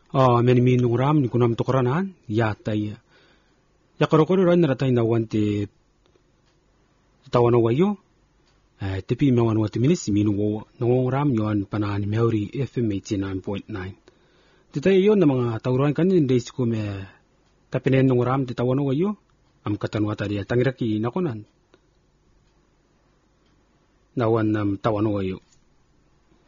meni minung ram ni kunam tokranan yata ya. Ya korokoro ran naratay na wante tawana wayo. Tepi mewan wati minis minu wo nangong ram yon panani Meuri FM 89.9. Titay yon na mga tawuran kanin days ko me tapinen nung ram ti tawana wayo. Am katanwa tadi tangiraki nakonan. Nawan nam tawana wayo.